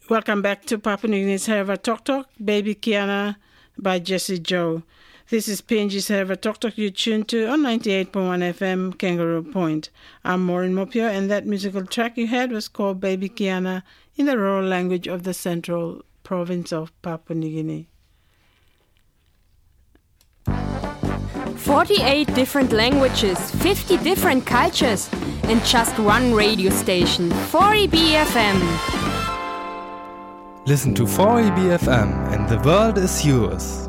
Welcome back to Papua New Guinea's Hereva Tok Tok, Baby Kiana by Jessie Joe. This is PNG's Hereva Tok Tok you tuned to on 98.1 FM, Kangaroo Point. I'm Maureen Mopio, and that musical track you heard was called Baby Kiana in the rural language of the Central Province of Papua New Guinea. 48 different languages, 50 different cultures, and just one radio station, 4EB-FM. Listen to 4EB-FM and the world is yours.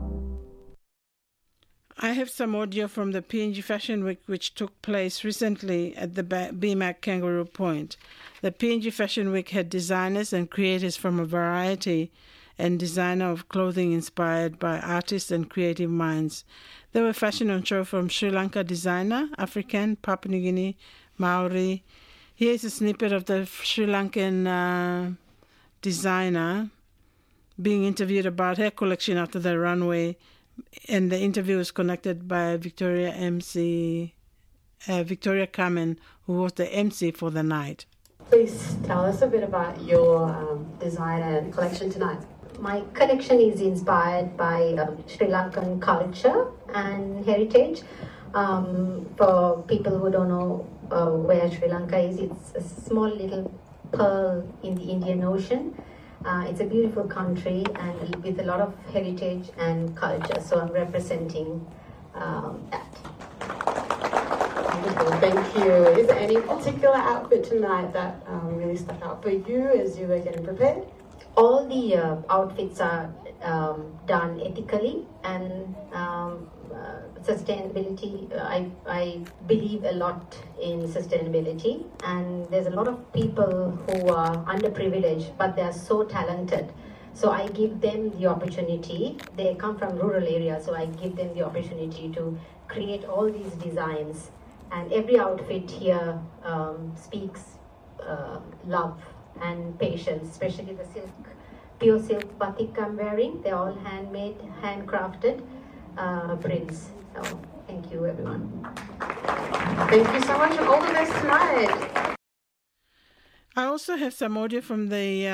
I have some audio from the PNG Fashion Week which took place recently at the BMAC Kangaroo Point. The PNG Fashion Week had designers and creators from a variety and designer of clothing inspired by artists and creative minds. There were fashion on show from Sri Lanka designer, African, Papua New Guinea, Maori. Here is a snippet of the Sri Lankan designer being interviewed about her collection after the runway, and the interview was conducted by Victoria Kamen, who was the MC for the night. Please tell us a bit about your design and collection tonight. My collection is inspired by Sri Lankan culture and heritage. For people who don't know where Sri Lanka is, it's a small little pearl in the Indian Ocean. It's a beautiful country and with a lot of heritage and culture, so I'm representing that. Wonderful, thank you. Is there any particular outfit tonight that really stuck out for you as you were getting prepared? All the outfits are done ethically and sustainability. I believe a lot in sustainability, and there's a lot of people who are underprivileged but they are so talented, so I give them the opportunity. They come from rural areas, so I give them the opportunity to create all these designs, and every outfit here speaks love and patience, especially the silk, pure silk batik I'm wearing. They're all handmade, handcrafted prints. So thank you, everyone. Thank you so much, and all the best tonight. I also have some audio from the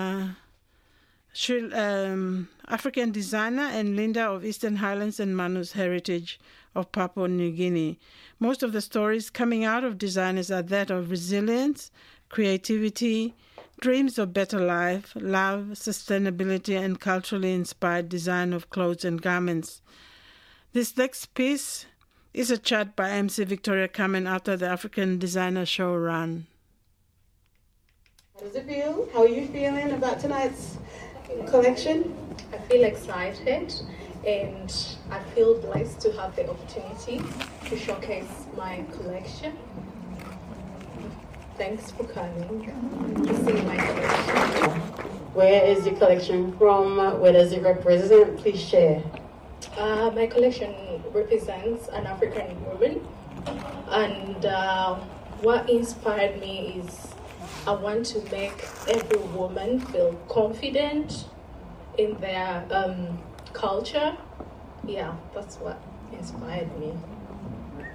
African designer and Linda of Eastern Highlands and Manus Heritage of Papua New Guinea. Most of the stories coming out of designers are that of resilience, creativity, dreams of better life, love, sustainability, and culturally inspired design of clothes and garments. This next piece is a chat by MC Victoria Kamen after the African Designer Show run. How does it feel? How are you feeling about tonight's collection? I feel excited and I feel blessed to have the opportunity to showcase my collection. Thanks for coming to see my collection. Where is your collection from? Where does it represent? Please share. My collection represents an African woman, and what inspired me is I want to make every woman feel confident in their culture. Yeah, that's what inspired me.